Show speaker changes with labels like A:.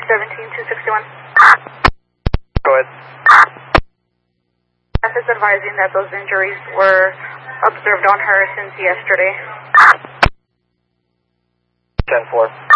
A: 17261.
B: Go ahead.
A: Staff is advising that those injuries were observed on her since yesterday.
B: 10-4.